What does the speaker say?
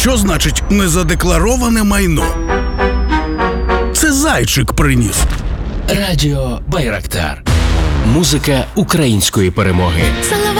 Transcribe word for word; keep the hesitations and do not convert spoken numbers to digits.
що значить незадеклароване майно? Це зайчик приніс. Радіо Байрактар. Музика української перемоги.